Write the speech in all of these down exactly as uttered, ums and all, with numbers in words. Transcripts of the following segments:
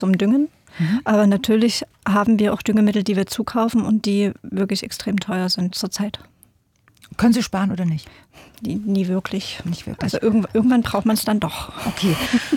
zum Düngen. Mhm. Aber natürlich haben wir auch Düngemittel, die wir zukaufen und die wirklich extrem teuer sind zurzeit. Können Sie sparen oder nicht? Nie, nie wirklich. Nicht wirklich. Also irgend, irgendwann braucht man es dann doch. Okay.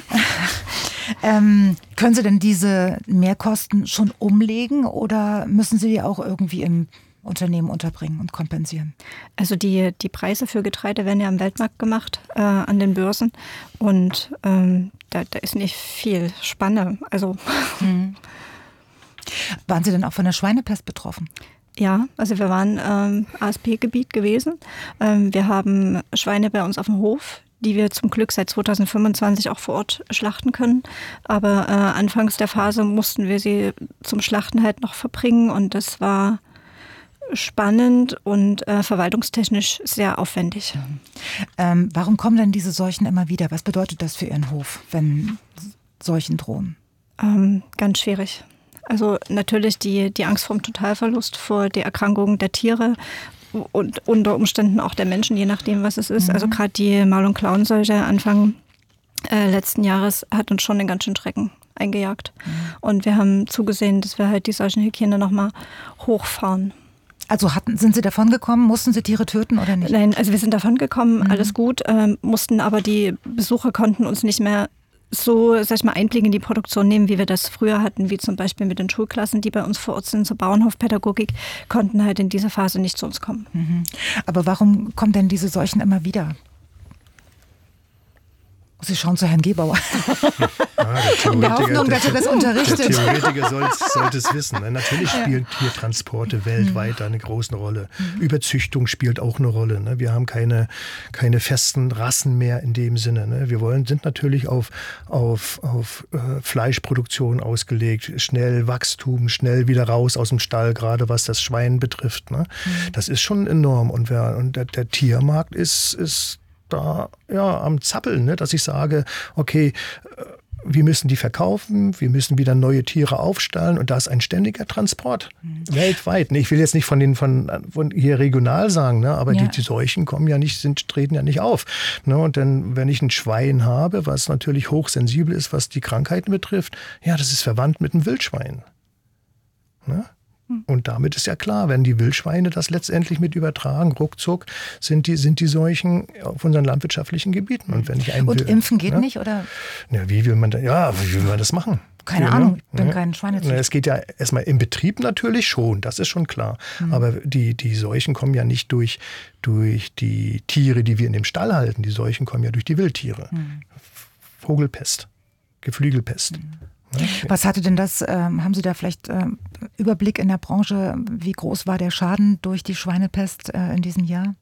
ähm, können Sie denn diese Mehrkosten schon umlegen oder müssen Sie die auch irgendwie im Unternehmen unterbringen und kompensieren? Also die, die Preise für Getreide werden ja am Weltmarkt gemacht, äh, an den Börsen. Und ähm, da, da ist nicht viel Spanne. Also mhm. Waren Sie denn auch von der Schweinepest betroffen? Ja, also wir waren ähm, A S P-Gebiet gewesen. Ähm, wir haben Schweine bei uns auf dem Hof, die wir zum Glück seit zweitausendfünfundzwanzig auch vor Ort schlachten können. Aber äh, anfangs der Phase mussten wir sie zum Schlachten halt noch verbringen und das war spannend und äh, verwaltungstechnisch sehr aufwendig. Ähm, warum kommen denn diese Seuchen immer wieder? Was bedeutet das für Ihren Hof, wenn Seuchen drohen? Ähm, ganz schwierig. Also natürlich die, die Angst vor dem Totalverlust, vor der Erkrankung der Tiere und unter Umständen auch der Menschen, je nachdem, was es ist. Mhm. Also gerade die Mal- und Klauenseuche Anfang äh, letzten Jahres hat uns schon den ganz schönen Schrecken eingejagt. Mhm. Und wir haben zugesehen, dass wir halt die Seuchenhygiene nochmal hochfahren. Also hatten, sind Sie davon gekommen? Mussten Sie Tiere töten oder nicht? Nein, also wir sind davon gekommen, mhm. alles gut, äh, mussten aber die Besucher konnten uns nicht mehr so, sag ich mal, Einblick in die Produktion nehmen, wie wir das früher hatten, wie zum Beispiel mit den Schulklassen, die bei uns vor Ort sind, zur Bauernhofpädagogik, konnten halt in dieser Phase nicht zu uns kommen. Mhm. Aber warum kommen denn diese Seuchen immer wieder? Sie schauen zu Herrn Gebauer. Ja, in der Hoffnung, dass er das unterrichtet. Der Theoretiker sollte es wissen. Natürlich spielen ja. Tiertransporte weltweit eine große Rolle. Mhm. Überzüchtung spielt auch eine Rolle. Ne? Wir haben keine, keine festen Rassen mehr in dem Sinne. Ne? Wir wollen, sind natürlich auf, auf, auf äh, Fleischproduktion ausgelegt. Schnell Wachstum, schnell wieder raus aus dem Stall, gerade was das Schwein betrifft. Ne? Mhm. Das ist schon enorm. Und, wer, und der, der Tiermarkt ist, ist da ja, am Zappeln, ne? Dass ich sage, okay, wir müssen die verkaufen, wir müssen wieder neue Tiere aufstallen und da ist ein ständiger Transport mhm. weltweit. Ich will jetzt nicht von den von, von hier regional sagen, ne? Aber ja. die, die Seuchen kommen ja nicht, sind, treten ja nicht auf. Ne? Und dann, wenn ich ein Schwein habe, was natürlich hochsensibel ist, was die Krankheiten betrifft, ja, das ist verwandt mit einem Wildschwein. Ne? Und damit ist ja klar, wenn die Wildschweine das letztendlich mit übertragen, ruckzuck sind die, sind die Seuchen auf unseren landwirtschaftlichen Gebieten. Und, wenn ich einen Und will, impfen geht ne? nicht, oder? Ja, wie will man da, ja, wie will man das machen? Keine ja, Ahnung, ich bin ja. kein Schweinezüchter. Es geht ja erstmal im Betrieb natürlich schon, das ist schon klar. Mhm. Aber die, die Seuchen kommen ja nicht durch, durch die Tiere, die wir in dem Stall halten. Die Seuchen kommen ja durch die Wildtiere. Mhm. Vogelpest, Geflügelpest. Mhm. Was hatte denn das, ähm, haben Sie da vielleicht ähm, Überblick in der Branche, wie groß war der Schaden durch die Schweinepest äh, in diesem Jahr?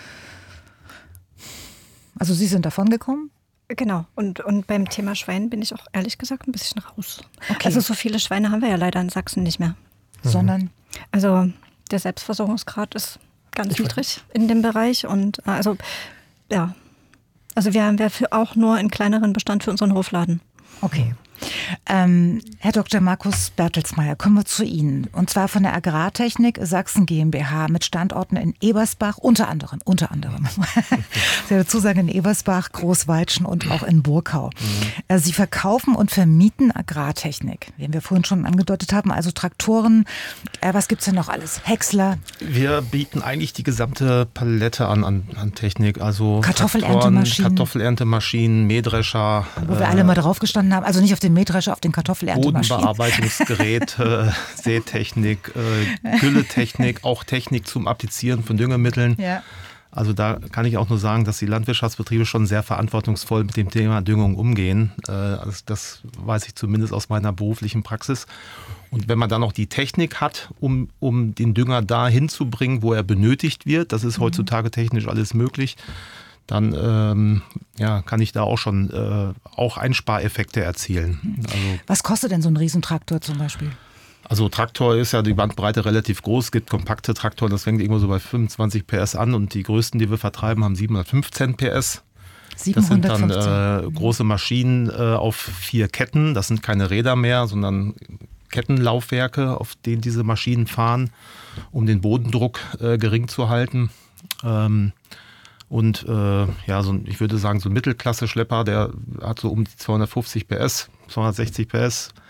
Also Sie sind davon gekommen? Genau, und, und beim Thema Schwein bin ich auch ehrlich gesagt ein bisschen raus. Okay. Also so viele Schweine haben wir ja leider in Sachsen nicht mehr. Mhm. Sondern? Also der Selbstversorgungsgrad ist ganz ich niedrig in dem Bereich und äh, also ja, also wir haben wir für auch nur einen kleineren Bestand für unseren Hofladen. Okay. Ähm, Herr Doktor Markus Bertelsmeier, kommen wir zu Ihnen. Und zwar von der Agrartechnik Sachsen GmbH mit Standorten in Ebersbach, unter anderem, unter anderem. Sie dazu sagen, in Ebersbach, Großweitschen und auch in Burkau. Mhm. Sie verkaufen und vermieten Agrartechnik, wie wir vorhin schon angedeutet haben, also Traktoren. Äh, was gibt's denn noch alles? Häcksler? Wir bieten eigentlich die gesamte Palette an, an, an Technik. Also Kartoffelerntemaschinen, Kartoffelerntemaschinen, Mähdrescher. Wo wir äh, alle mal drauf gestanden haben. Also nicht auf den Mähdrescher, auf den Kartoffelerntemaschinen. Bodenbearbeitungsgeräte, Sätechnik, äh, Gülletechnik, auch Technik zum Applizieren von Düngemitteln. Ja. Also da kann ich auch nur sagen, dass die Landwirtschaftsbetriebe schon sehr verantwortungsvoll mit dem Thema Düngung umgehen. Äh, also das weiß ich zumindest aus meiner beruflichen Praxis. Und wenn man dann noch die Technik hat, um, um den Dünger da hinzubringen, wo er benötigt wird, das ist heutzutage technisch alles möglich, dann ähm, ja, kann ich da auch schon äh, auch Einspareffekte erzielen. Also, was kostet denn so ein Riesentraktor zum Beispiel? Also Traktor ist ja die Bandbreite relativ groß. Es gibt kompakte Traktoren, das fängt irgendwo so bei fünfundzwanzig P S an und die größten, die wir vertreiben, haben siebenhundertfünfzehn P S. Das sind dann äh, große Maschinen äh, auf vier Ketten. Das sind keine Räder mehr, sondern Kettenlaufwerke, auf denen diese Maschinen fahren, um den Bodendruck äh, gering zu halten. Ähm, Und äh, ja, so ein, ich würde sagen, so ein Mittelklasse-Schlepper, der hat so um die zweihundertfünfzig P S, zweihundertsechzig P S.